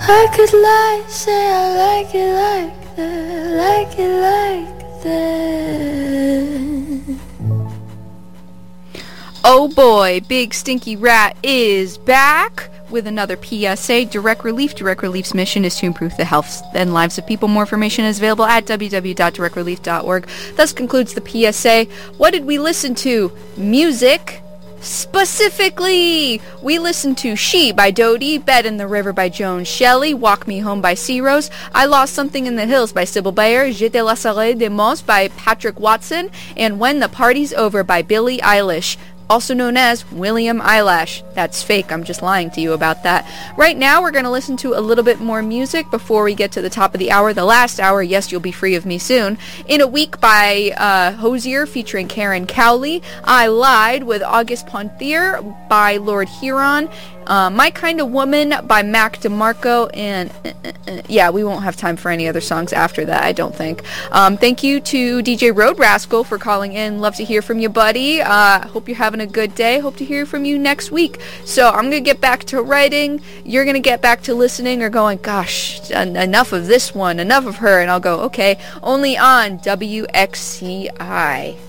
I could lie, say I like it like that, like it like that. Oh boy, Big Stinky Rat is back with another PSA. Direct Relief. Direct Relief's mission is to improve the health and lives of people. More information is available at www.directrelief.org. Thus concludes the PSA. What did we listen to? Music. Specifically, we listened to She by Dodie, Bed in the River by Joan Shelley, Walk Me Home by Sea Rose, I Lost Something in the Hills by Sybil Bayer, Je te laisserai des mots by Patrick Watson, and When the Party's Over by Billie Eilish, also known as William Eyelash. That's fake, I'm just lying to you about that. Right now, we're going to listen to a little bit more music before we get to the top of the hour, the last hour. Yes, You'll Be Free of Me Soon. In a Week by Hosier featuring Karen Cowley. I Lied with August Pontier by Lord Huron. My Kind of Woman by Mac DeMarco, and yeah, we won't have time for any other songs after that, I don't think. Thank you to DJ Road Rascal for calling in. Love to hear from you, buddy. Hope you're having a good day. Hope to hear from you next week. So I'm going to get back to writing. You're going to get back to listening or going, gosh, enough of this one, enough of her, and I'll go, okay, only on WXCI.